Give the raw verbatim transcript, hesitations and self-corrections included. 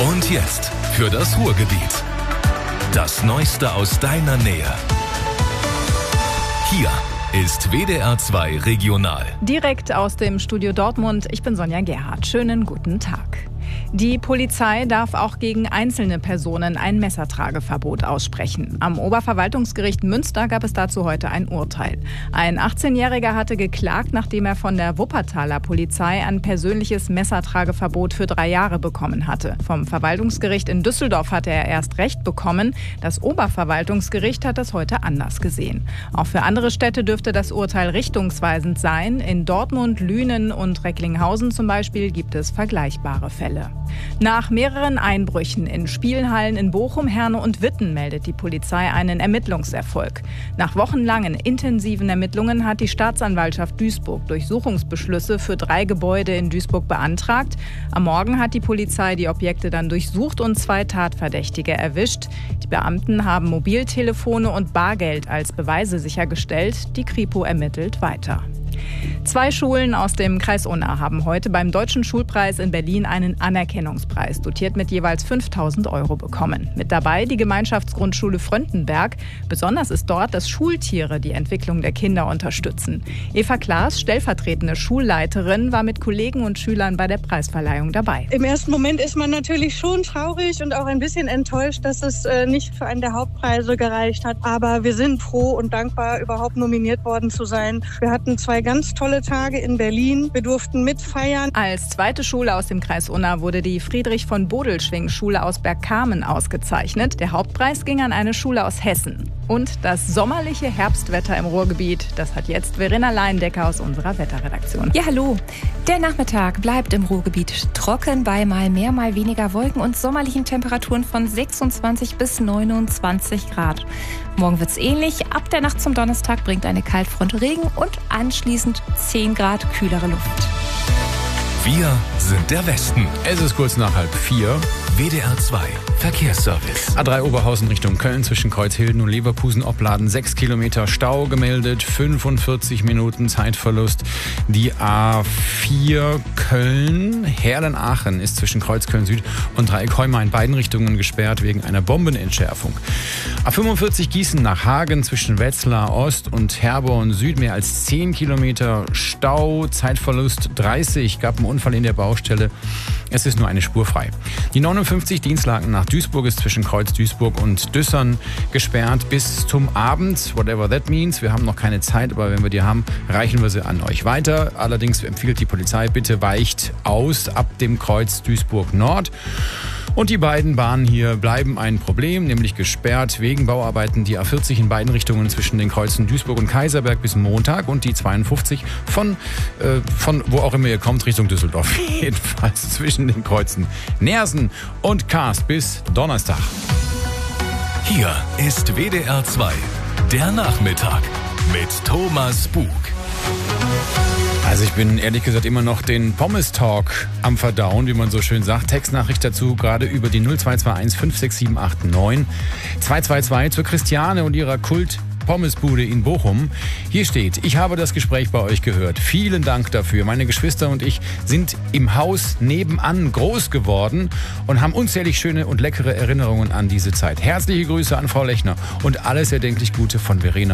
Und jetzt für das Ruhrgebiet. Das Neueste aus deiner Nähe. Hier ist W D R zwei Regional. Direkt aus dem Studio Dortmund. Ich bin Sonja Gerhardt. Schönen guten Tag. Die Polizei darf auch gegen einzelne Personen ein Messertrageverbot aussprechen. Am Oberverwaltungsgericht Münster gab es dazu heute ein Urteil. Ein achtzehnjähriger hatte geklagt, nachdem er von der Wuppertaler Polizei ein persönliches Messertrageverbot für drei Jahre bekommen hatte. Vom Verwaltungsgericht in Düsseldorf hatte er erst Recht bekommen. Das Oberverwaltungsgericht hat das heute anders gesehen. Auch für andere Städte dürfte das Urteil richtungsweisend sein. In Dortmund, Lünen und Recklinghausen zum Beispiel gibt es vergleichbare Fälle. Nach mehreren Einbrüchen in Spielhallen in Bochum, Herne und Witten meldet die Polizei einen Ermittlungserfolg. Nach wochenlangen intensiven Ermittlungen hat die Staatsanwaltschaft Duisburg Durchsuchungsbeschlüsse für drei Gebäude in Duisburg beantragt. Am Morgen hat die Polizei die Objekte dann durchsucht und zwei Tatverdächtige erwischt. Die Beamten haben Mobiltelefone und Bargeld als Beweise sichergestellt. Die Kripo ermittelt weiter. Zwei Schulen aus dem Kreis Unna haben heute beim Deutschen Schulpreis in Berlin einen Anerkennungspreis, dotiert mit jeweils fünftausend Euro, bekommen. Mit dabei die Gemeinschaftsgrundschule Fröndenberg. Besonders ist dort, dass Schultiere die Entwicklung der Kinder unterstützen. Eva Klaas, stellvertretende Schulleiterin, war mit Kollegen und Schülern bei der Preisverleihung dabei. Im ersten Moment ist man natürlich schon traurig und auch ein bisschen enttäuscht, dass es äh, nicht für einen der Hauptpreise gereicht hat. Aber wir sind froh und dankbar, überhaupt nominiert worden zu sein. Wir hatten zwei ganz tolle Tage in Berlin. Wir durften mitfeiern. Als zweite Schule aus dem Kreis Unna wurde die Friedrich-von-Bodelschwingh-Schule aus Bergkamen ausgezeichnet. Der Hauptpreis ging an eine Schule aus Hessen. Und das sommerliche Herbstwetter im Ruhrgebiet, das hat jetzt Verena Leindecker aus unserer Wetterredaktion. Ja, hallo. Der Nachmittag bleibt im Ruhrgebiet trocken bei mal mehr, mal weniger Wolken und sommerlichen Temperaturen von sechsundzwanzig bis neunundzwanzig Grad. Morgen wird's ähnlich. Ab der Nacht zum Donnerstag bringt eine Kaltfront Regen und anschließend zehn Grad kühlere Luft. Wir sind der Westen. Es ist kurz nach halb vier. W D R zwei Verkehrsservice. A drei Oberhausen Richtung Köln zwischen Kreuzhilden und Leverkusen-Opladen. sechs Kilometer Stau gemeldet, fünfundvierzig Minuten Zeitverlust. Die A vier Köln, Herlen-Aachen ist zwischen Kreuzköln Süd und Dreieck Heuma in beiden Richtungen gesperrt wegen einer Bombenentschärfung. A fünfundvierzig Gießen nach Hagen zwischen Wetzlar Ost und Herborn Süd mehr als zehn Kilometer Stau, Zeitverlust dreißig, gab einen Unfall in der Baustelle. Es ist nur eine Spur frei. Die neunundfünfzig Dienstlaken nach Duisburg ist zwischen Kreuz Duisburg und Düssern gesperrt bis zum Abend, whatever that means. Wir haben noch keine Zeit, aber wenn wir die haben, reichen wir sie an euch weiter. Allerdings empfiehlt die Polizei, bitte weicht aus ab dem Kreuz Duisburg Nord. Und die beiden Bahnen hier bleiben ein Problem, nämlich gesperrt wegen Bauarbeiten. Die A vierzig in beiden Richtungen zwischen den Kreuzen Duisburg und Kaiserberg bis Montag und die zweiundfünfzig von, äh, von wo auch immer ihr kommt, Richtung Düsseldorf. Jedenfalls zwischen den Kreuzen Neersen und Kaas bis Donnerstag. Hier ist W D R zwei, der Nachmittag mit Thomas Bug. Also ich bin ehrlich gesagt immer noch den Pommes-Talk am Verdauen, wie man so schön sagt. Textnachricht dazu gerade über die null zwei zwei eins fünf sechs sieben acht neun zwei zwei zwei zur Christiane und ihrer Kult Pommesbude in Bochum. Hier steht: Ich habe das Gespräch bei euch gehört. Vielen Dank dafür. Meine Geschwister und ich sind im Haus nebenan groß geworden und haben unzählig schöne und leckere Erinnerungen an diese Zeit. Herzliche Grüße an Frau Lechner und alles erdenklich Gute von Verena